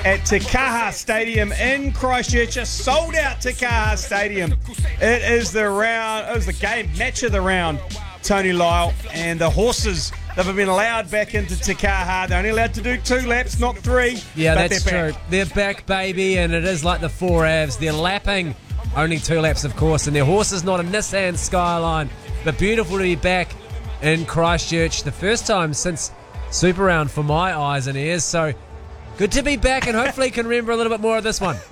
at Te Kaha Stadium in Christchurch. A sold-out Te Kaha Stadium. It is the round. It was the game match of the round. Tony Lyle and the horses. They've been allowed back into Te Kaha. They're only allowed to do 2 laps, not 3. Yeah, but that's true. They're back, baby, and it is like the 4 Avs. They're lapping. Only 2 laps, of course, and their horse is not a Nissan Skyline. But beautiful to be back in Christchurch. The first time since Super Round for my eyes and ears. So good to be back, and hopefully can remember a little bit more of this one.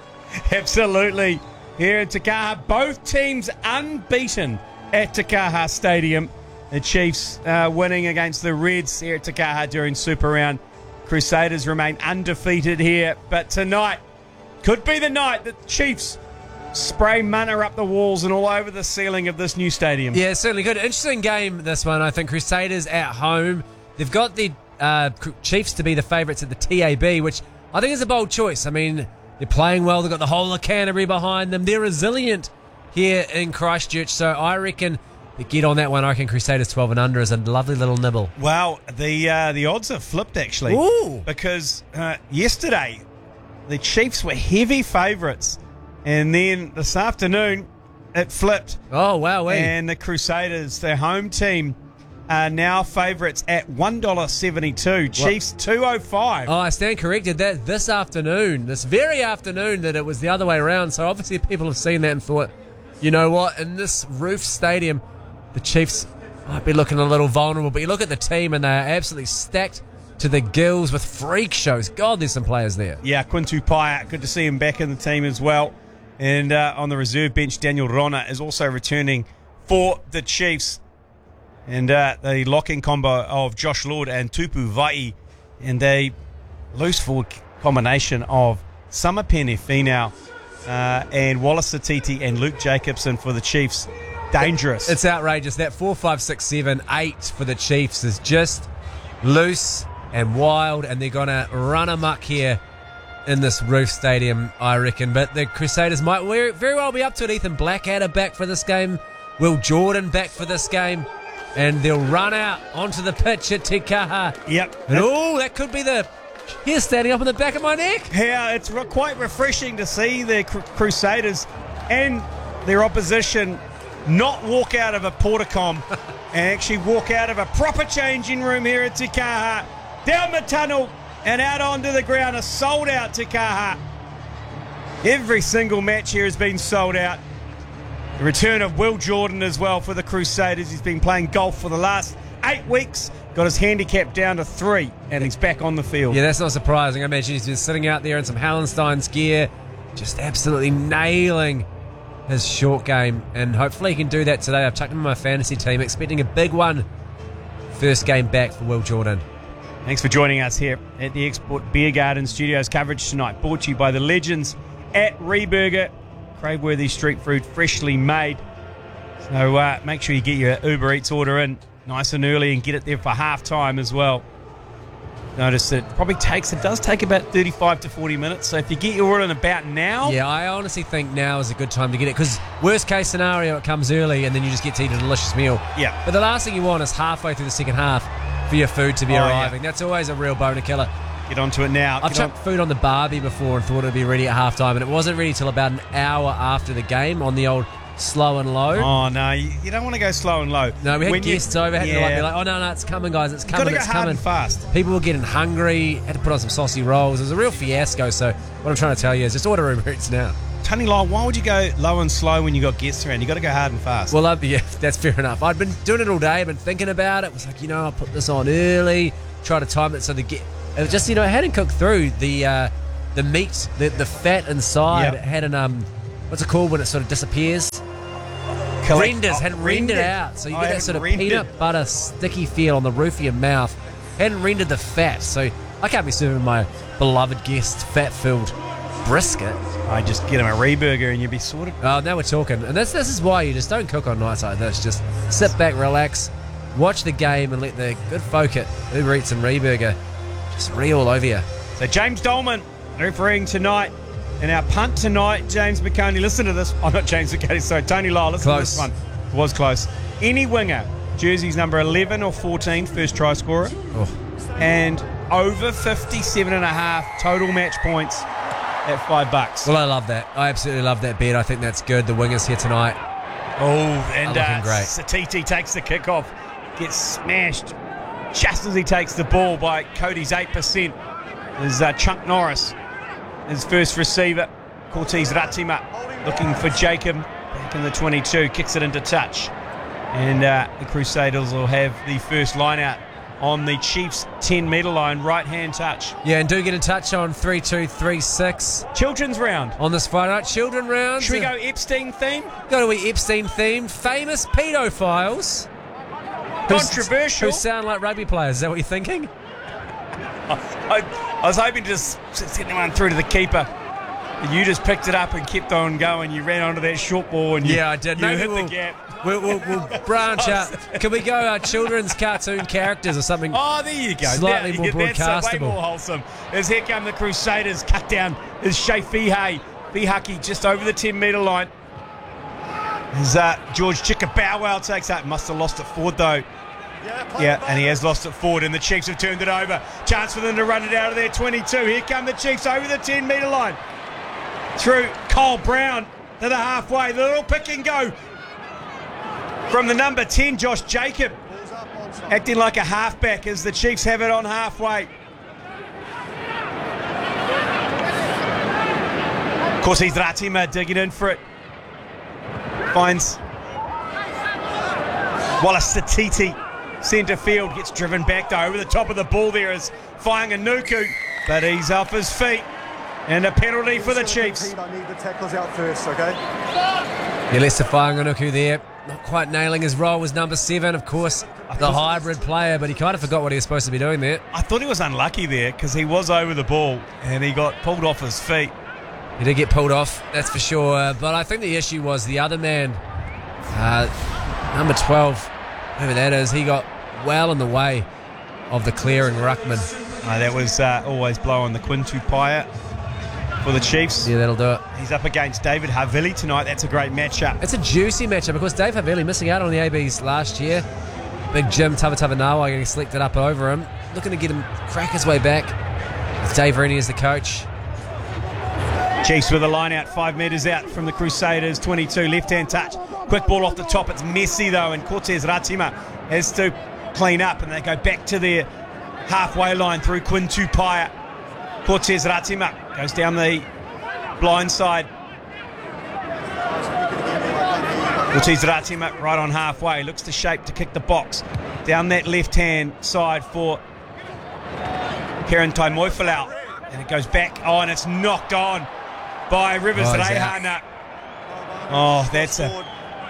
Absolutely. Here at Te Kaha, both teams unbeaten at Te Kaha Stadium. The Chiefs winning against the Reds here at Te Kaha during Super Round. Crusaders remain undefeated here, but tonight could be the night that the Chiefs spray mana up the walls and all over the ceiling of this new stadium. Yeah, certainly good. Interesting game, this one. I think Crusaders at home. They've got the Chiefs to be the favourites at the TAB, which I think is a bold choice. I mean, they're playing well. They've got the whole of Canterbury behind them. They're resilient here in Christchurch, so I reckon they get on that one. I reckon Crusaders 12 and under is a lovely little nibble. Well, the odds have flipped, actually. Ooh. Because yesterday, the Chiefs were heavy favourites. And then this afternoon, it flipped. Oh, wow. And the Crusaders, their home team, are now favourites at $1.72. Chiefs, $2.05. Oh, I stand corrected. That this afternoon, this very afternoon, that it was the other way around. So obviously people have seen that and thought, you know what, in this roof stadium, the Chiefs might be looking a little vulnerable. But you look at the team and they are absolutely stacked to the gills with freak shows. God, there's some players there. Yeah, Quintu Paia, good to see him back in the team as well. And on the reserve bench, Daniel Rona is also returning for the Chiefs. And the locking combo of Josh Lord and Tupu Vai. And a loose forward combination of Summer Pene Finau and Wallace Satiti and Luke Jacobson for the Chiefs. Dangerous. It's outrageous. That 4, 5, 6, 7, 8 for the Chiefs is just loose and wild. And they're going to run amok here in this roof stadium, I reckon. But the Crusaders might very well be up to it. Ethan Blackadder back for this game. Will Jordan back for this game. And they'll run out onto the pitch at Te Kaha. Yep. And that could be the hair standing up on the back of my neck. Yeah, it's quite refreshing to see the Crusaders and their opposition not walk out of a porticom and actually walk out of a proper changing room here at Te Kaha. Down the tunnel and out onto the ground. A sold out Te Kaha. Every single match here has been sold out. The return of Will Jordan as well for the Crusaders. He's been playing golf for the last 8 weeks. Got his handicap down to 3 and he's back on the field. Yeah, that's not surprising. I imagine he's been sitting out there in some Hallenstein's gear, just absolutely nailing his short game. And hopefully he can do that today. I've chucked him in my fantasy team, expecting a big one. First game back for Will Jordan. Thanks for joining us here at the Export Beer Garden Studios. Coverage tonight brought to you by the legends at Reburger. Crave-worthy street food, freshly made. So make sure you get your Uber Eats order in nice and early and get it there for half-time as well. Notice that it does take about 35 to 40 minutes. So if you get your order in about now... Yeah, I honestly think now is a good time to get it. Because worst case scenario, it comes early and then you just get to eat a delicious meal. Yeah. But the last thing you want is halfway through the second half for your food to be arriving. Yeah. That's always a real boner killer. Get onto it now. I've chucked food on the barbie before and thought it would be ready at halftime, and it wasn't ready till about an hour after the game on the old slow and low. Oh, no, you don't want to go slow and low. No, we had guests over, had to be like, oh, no, it's coming, guys, it's coming, it's coming. Hard and fast. People were getting hungry, had to put on some saucy rolls. It was a real fiasco, so what I'm trying to tell you is just order Uber Eats now. Tony Lyle, why would you go low and slow when you got guests around? You got to go hard and fast. Well, yeah, that's fair enough. I'd been doing it all day, I'd been thinking about it. It was like, I'll put this on early, try to time it so the it was just, it hadn't cooked through the meat, the fat inside. Yep. It had an, what's it called when it sort of disappears? Hadn't rendered out. So you get that sort of peanut butter sticky feel on the roof of your mouth. Hadn't rendered the fat. So I can't be serving my beloved guests fat-filled brisket. I just get them a Reburger and you'd be sorted. Oh, now we're talking. And this is why you just don't cook on nights like this. Just sit back, relax, watch the game and let the good folk at Uber Eats and Reburger just reel all over you. So James Dolman refereeing tonight. And our punt tonight, James McConey, listen to this. Oh, not James McConey, sorry, Tony Lyle, listen to this one. It was close. Any winger, jerseys number 11 or 14, first try scorer. Oh. And over 57.5 total match points at $5. Well, I love that. I absolutely love that bet. I think that's good. The wingers here tonight. Oh, and looking great. Satiti takes the kickoff, gets smashed just as he takes the ball by Cody's 8%. There's Chunk Norris, his first receiver. Cortez Ratima looking for Jacob back in the 22, kicks it into touch. And the Crusaders will have the first line out on the Chiefs 10-metre line, right-hand touch. Yeah, and do get in touch on 3236 Children's round. on this Friday night. Children round. Should we go Epstein theme? Go to Epstein theme. Famous paedophiles. Controversial. Who sound like rugby players. Is that what you're thinking? I was hoping to just send one through to the keeper. You just picked it up and kept on going. You ran onto that short ball and I did. You Maybe hit we'll, the gap. We'll branch out. Can we go children's cartoon characters or something? Oh, there you go. Slightly more That's way broadcastable. more wholesome. As here come the Crusaders. Cut down is Shea Fihaki just over the 10-metre line. As George Chickabowell takes that. Must have lost it forward though. Yeah, and he has lost it forward, and the Chiefs have turned it over. Chance for them to run it out of their 22. Here come the Chiefs over the 10-metre line. Through Cole Brown to the halfway. The little pick and go from the number 10, Josh Jacob, acting like a halfback as the Chiefs have it on halfway. Of course, he's Ratima digging in for it. Finds Wallace Satiti, centre field, gets driven back though. Over the top of the ball there is Whainganuku, but he's off his feet. And a penalty for the Chiefs. I need the tacklers out first, okay? Yeah, Lester Whainganuku there. Not quite nailing his role. Was number 7, of course, the hybrid player, but he kind of forgot what he was supposed to be doing there. I thought he was unlucky there because he was over the ball and he got pulled off his feet. He did get pulled off, that's for sure. But I think the issue was the other man, number 12, whoever that is, he got well in the way of the clearing ruckman. That was always blowing the Quinn Tupaia for the Chiefs. Yeah, that'll do it. He's up against David Havili tonight. That's a great matchup. It's a juicy matchup because Dave Havili missing out on the ABs last year. Big Jim Tavatavanawa getting selected up over him. Looking to get him crack his way back with Dave Rennie as the coach. Chiefs with a line out, 5 metres out from the Crusaders, 22, left-hand touch. Quick ball off the top, it's messy though, and Cortez Ratima has to clean up, and they go back to their halfway line through Quinn Tupaia. Cortez Ratima goes down the blind side. Cortez Ratima right on halfway, looks to shape to kick the box. Down that left-hand side for Karen Taimoifalau. And it goes back, and it's knocked on by Rivers Reihana. Oh, that's a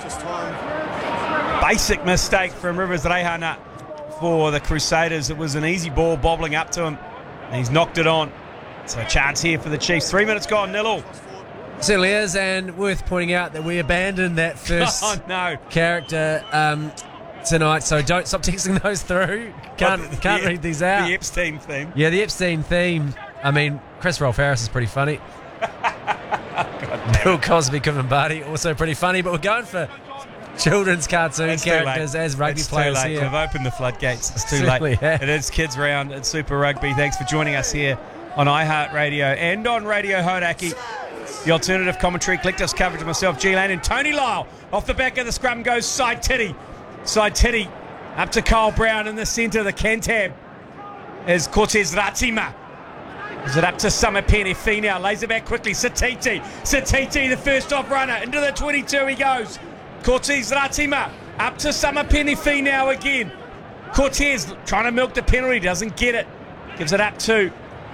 basic mistake from Rivers Reihana for the Crusaders. It was an easy ball bobbling up to him, and he's knocked it on. So a chance here for the Chiefs. 3 minutes gone, 0-0. Certainly is, and worth pointing out that we abandoned that first character tonight, so don't stop texting those through. Can't read these out. The Epstein theme. Yeah, the Epstein theme. I mean, Chris Rolf Harris is pretty funny. Bill Cosby, Kumbadi, also pretty funny, but we're going for children's cartoon characters as rugby players here. We've opened the floodgates. It's too Certainly, late. yeah. It is Kids Round at Super Rugby. Thanks for joining us here on iHeartRadio and on Radio Hodaki. The alternative commentary, collectives coverage of myself, G Lane, and Tony Lyle. Off the back of the scrum goes Side Titty. Side Titty up to Cole Brown in the centre. The Cantab is Cortez Ratima. Is it up to Summer Penny now? Lays it back quickly. Satiti, the first off runner. Into the 22 he goes. Cortez Ratima up to Summer Penny now again. Cortez trying to milk the penalty. Doesn't get it. Gives it up to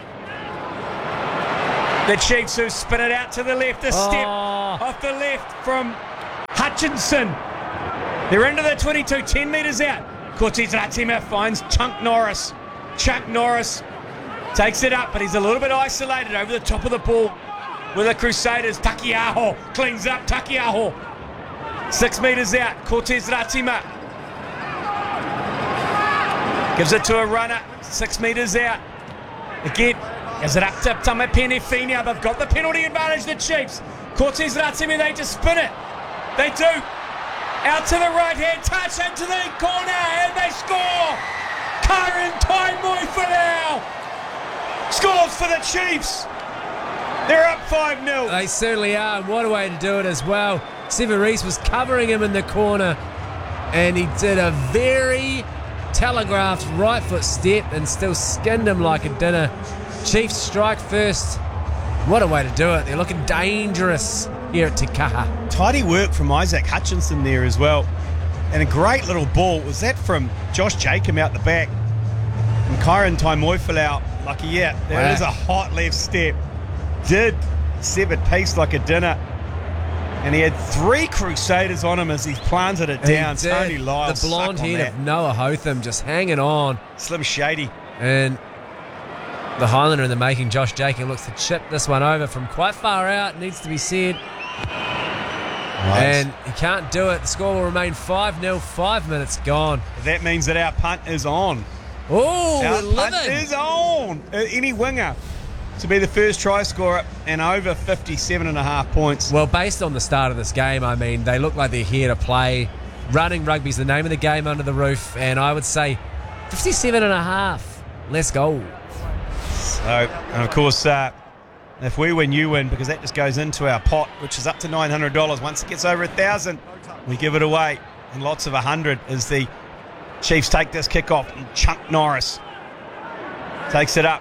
the Chiefs, who spin it out to the left. A step off the left from Hutchinson. They're into the 22, 10 metres out. Cortez Ratima finds Chunk Norris. Chunk Norris takes it up, but he's a little bit isolated over the top of the ball with the Crusaders. Takiaho cleans up. Takiaho 6 metres out. Cortez Ratima gives it to a runner 6 metres out. Again, gives it up to Tamapene Fina. They've got the penalty advantage, the Chiefs. Cortez Ratima, they just spin it. They do. Out to the right hand touch, into the corner, and they score. Karen Taimoifanau scores for the Chiefs. They're up 5-0. They certainly are, and what a way to do it as well. Severis was covering him in the corner, and he did a very telegraphed right foot step and still skinned him like a dinner. Chiefs strike first. What a way to do it. They're looking dangerous here at Te Kaha. Tidy work from Isaac Hutchinson there as well. And a great little ball. Was that from Josh Jacob out the back? And Kyron Taimoifalau, lucky, yeah, there is a hot left step. Did severed piece like a dinner. And he had 3 Crusaders on him as he planted it down. Tony Lyles, the blonde sucked on head that. of Noah Hotham just hanging on. Slim Shady. And the Highlander in the making, Josh Jacob, looks to chip this one over from quite far out, needs to be said. And he can't do it. The score will remain 5-0, 5 minutes gone. That means that our punt is on. Oh, Our we're punt living. is on. Any winger to be the first try scorer and over 57.5 points. Well, based on the start of this game, I mean, they look like they're here to play. Running rugby's the name of the game under the roof, and I would say 57.5. Let's go. So, and of course, if we win, you win, because that just goes into our pot, which is up to $900. Once it gets over 1,000, we give it away. And lots of 100 as the Chiefs take this kickoff. And Chunk Norris takes it up.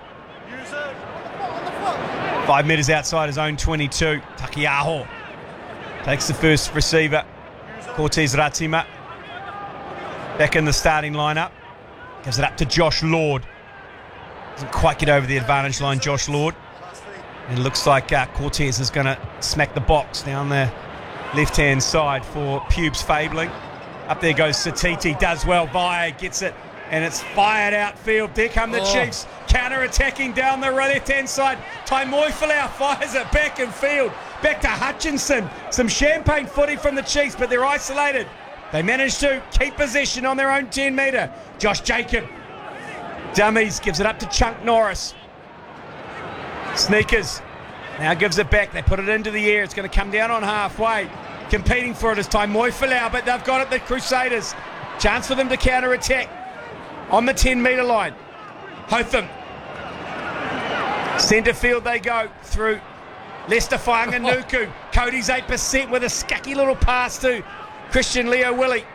5 metres outside his own 22. Takiaho takes the first receiver. Cortez Ratima back in the starting lineup. Gives it up to Josh Lord. Doesn't quite get over the advantage line, Josh Lord. And it looks like Cortez is going to smack the box down the left-hand side for Pubes Fabling. Up there goes Satiti, does well. Via gets it, and it's fired outfield. There come the Chiefs, counter-attacking down the left-hand side. Taimoifalau fires it back in field. Back to Hutchinson. Some champagne footy from the Chiefs, but they're isolated. They manage to keep possession on their own 10-metre. Josh Jacob. Dummies, gives it up to Chunk Norris. Sneakers now gives it back. They put it into the air. It's going to come down on halfway. Competing for it is Taimoifalau, but they've got it, the Crusaders. Chance for them to counter-attack on the 10-metre line. Hotham. Centre field they go through Lester Whanganuku. Cody's 8% with a scucky little pass to Christian Leo Willie.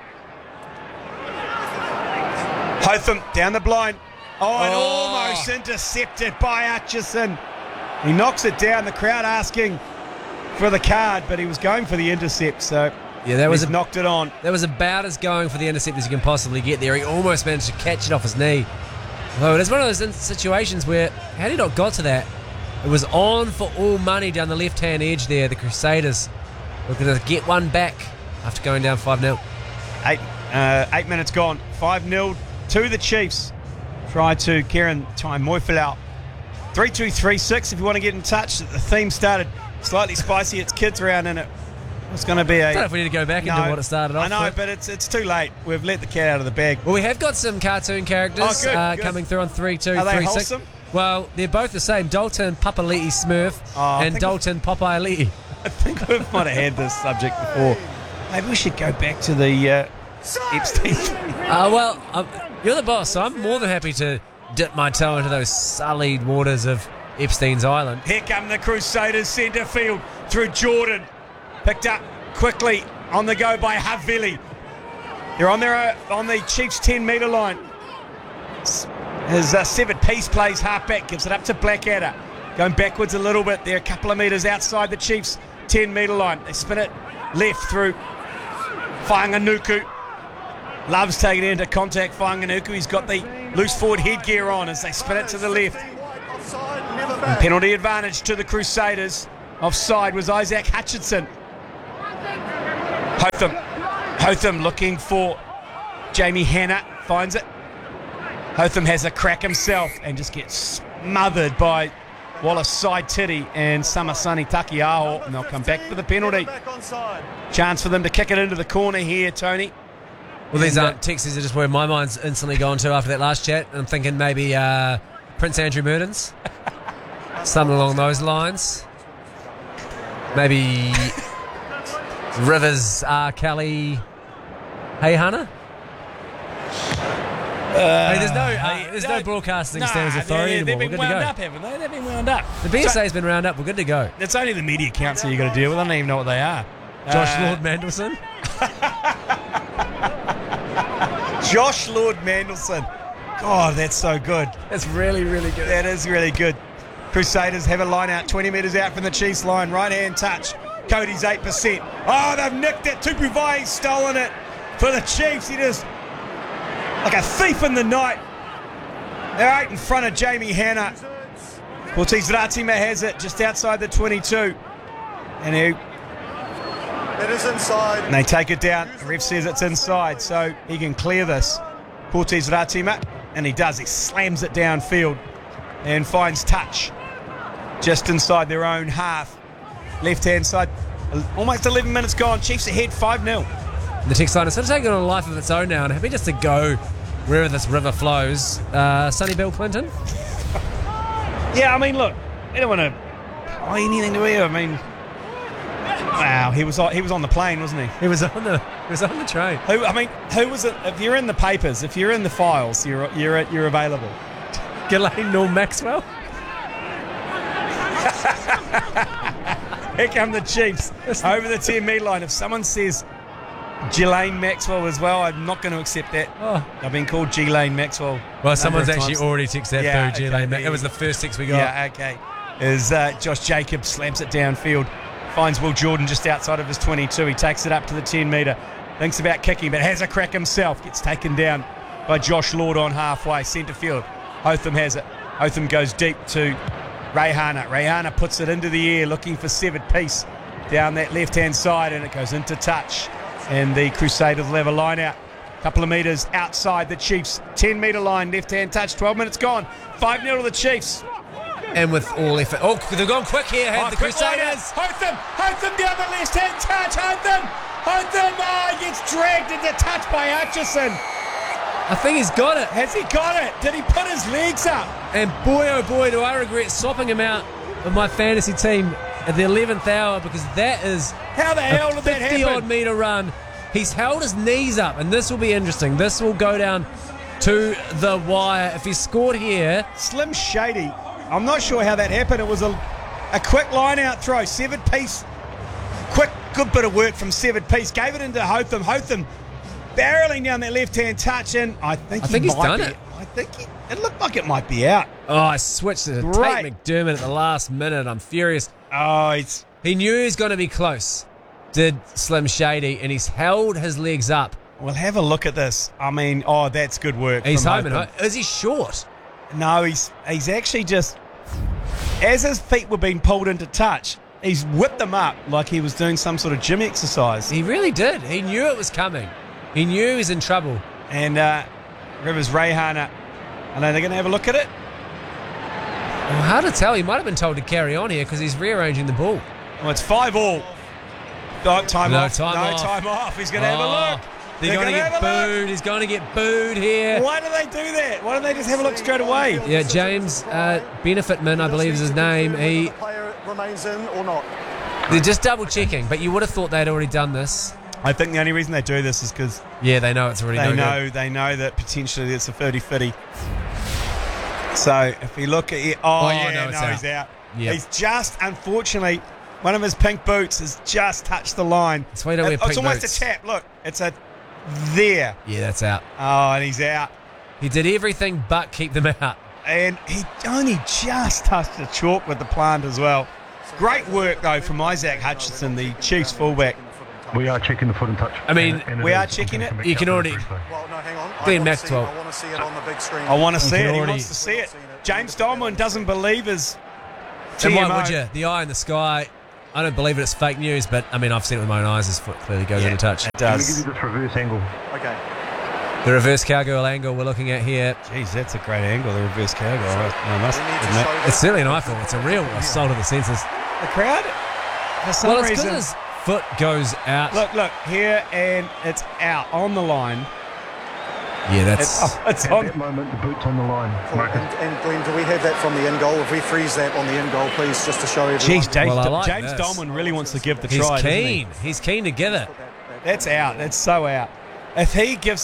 Hotham down the blind. And almost intercepted by Hutchison. He knocks it down. The crowd asking for the card, but he was going for the intercept, so yeah, that was knocked it on. That was about as going for the intercept as you can possibly get there. He almost managed to catch it off his knee. Oh, it's one of those situations where, had he not got to that, it was on for all money down the left-hand edge there. The Crusaders looking to get one back after going down 5-0. 8 minutes gone. 5-0 to the Chiefs. Try to Karen Taimoifalau. 3236 if you want to get in touch. The theme started slightly spicy. It's kids around in it. It's going to be I don't know if we need to go back into what it started off I know, with. but it's too late. We've let the cat out of the bag. Well, we have got some cartoon characters Good. coming through on 3236. Are they wholesome? Well, they're both the same. Dalton Papali'i Smurf and Dalton Popeye Lee. I think we might have had this subject before. Maybe we should go back to the Epstein. You're the boss, so I'm more than happy to dip my toe into those sullied waters of Epstein's Island. Here come the Crusaders, centre field through Jordan. Picked up quickly on the go by Havili. They're on the Chiefs 10-metre line. His severed piece plays halfback, gives it up to Blackadder. Going backwards a little bit. They're a couple of metres outside the Chiefs 10-metre line. They spin it left through Whanganuku. Loves taking it into contact. Whanganuku, he's got the loose forward headgear on as they spin it to the left. And penalty advantage to the Crusaders. Offside was Isaac Hutchinson. Hotham looking for Jamie Hanna. Finds it. Hotham has a crack himself and just gets smothered by Wallace Side Titty and Samasani Takiaho. And they'll come back for the penalty. Chance for them to kick it into the corner here, Tony. Well, these texts are just where my mind's instantly gone to after that last chat. I'm thinking maybe Prince Andrew Murdens. Something along those lines. Maybe Rivers R. Kelly. Hey, Hannah? There's no broadcasting standards authority anymore. They've We're been good to wound go. up, haven't they? They've been wound up. The BSA's been round up. We're good to go. It's only the media council you got to deal with. I don't even know what they are. Josh Lord Mandelson. Josh Lord Mandelson. God, that's so good. That's really, really good. That is really good. Crusaders have a line out, 20 metres out from the Chiefs line. Right hand touch. Cody's 8%. Oh, they've nicked it. Tupuvai's stolen it for the Chiefs. He just, like a thief in the night. They're out in front of Jamie Hanna. Cortez Ratima has it just outside the 22. And It is inside. they take it down. The ref says it's inside, so he can clear this. Cortez Ratima, and he does. He slams it downfield and finds touch just inside their own half. Left-hand side, almost 11 minutes gone. Chiefs ahead 5-0. The text line is sort of taking on a life of its own now and happy just to go wherever this river flows. Sonny Bill Clinton. Yeah, I mean, look, they don't want to buy anything to eat. I mean, wow, he was on the plane, wasn't he? He was on the train. Who was it? If you're in the papers, if you're in the files, you're available. Ghislaine Norm Maxwell. Here come the Chiefs over the 10-metre line. If someone says Ghislaine Maxwell as well, I'm not going to accept that. Oh. I've been called Ghislaine Maxwell. Well, someone's of actually times. already texted that Yeah, through. okay, It was the first text we got. Yeah, okay. Is Josh Jacobs slams it downfield, finds Will Jordan just outside of his 22. He takes it up to the 10-metre, thinks about kicking, but has a crack himself. Gets taken down by Josh Lord on halfway, centre field. Hotham has it. Hotham goes deep to Rayhana. Rayhana puts it into the air, looking for Severed Peace down that left-hand side, and it goes into touch. And the Crusaders will have a line out. Couple of metres outside the Chiefs. 10-metre line, left-hand touch, 12 minutes gone. 5-0 to the Chiefs. And with all effort. Oh, they've gone quick here, the quick line out. Crusaders. Hotham down the left-hand touch. Hotham, he gets dragged into touch by Hutchison. I think he's got it. Has he got it? Did he put his legs up? And boy, oh boy, do I regret swapping him out of my fantasy team at the 11th hour, because that is How the hell did that 50-odd happen? metre run. He's held his knees up, and this will be interesting. This will go down to the wire. If he scored here, Slim Shady. I'm not sure how that happened. It was a quick line-out throw. Severed Peace. Quick, good bit of work from Severed Peace. Gave it into Hotham. Hotham barreling down that left-hand touch, and I think he's might done be, it. I think it looked like it might be out. I switched to Great. Tate McDermott at the last minute. I'm furious. Oh, it's He knew he was going to be close, did Slim Shady, and he's held his legs up. Well, have a look at this. I mean, that's good work. He's from home and Hotham. home. Is he short? No, he's actually just, as his feet were being pulled into touch, he's whipped them up like he was doing some sort of gym exercise. He really did. He knew it was coming. He knew he was in trouble. And Rivers Rayhana, I know they're going to have a look at it. Well, hard to tell. He might have been told to carry on here because he's rearranging the ball. Well, it's 5-all. No time No off. time no off. time off. He's going to have a look. They're going to gonna get have a look. booed. He's going to get booed here. Why do they do that? Why don't they just have a look straight away? Yeah, James Benefitman, I believe is his name. The player remains in or not. They're just double checking, but you would have thought they'd already done this. I think the only reason they do this is because Yeah, they know it's already they know that potentially it's a 30-50. So if we look at it, he's out. Yep. He's just, unfortunately, one of his pink boots has just touched the line. That's why you don't wear It's pink almost boots. a tap. Look, it's a there. Yeah, that's out. Oh, and he's out. He did everything but keep them out. And he only just touched the chalk with the plant as well. Great work, though, from Isaac Hutchinson, the Chiefs fullback. We are checking the foot and touch. I mean, And we is are checking it. You can already- Well, no, hang on. Glenn I Maxwell. want to see it on the big screen. I want to see can it. He already- wants to see it. James Dolman doesn't believe his And why TMO. would you? The eye in the sky. I don't believe it's fake news, but I mean, I've seen it with my own eyes. His foot clearly goes into touch. It Let me give does. you this reverse angle. Okay. The reverse cowgirl angle we're looking at here. Jeez, that's a great angle, the reverse cowgirl. I must We need to admit. show that. It's certainly an eyeful. It's a real assault of the senses. The crowd, for some Well, it's because reason... his foot goes out. Look, here, and it's out on the line. Yeah, that's... It's At on. that moment, the boot's on the line. Marcus. And Glenn, do we have that from the in goal? If we freeze that on the in goal, please, just to show everyone. Jeez, James, Well, I like James this. Dolman really wants to give the He's try. doesn't he? keen. He's keen to give it. That's out. That's so out. If he gives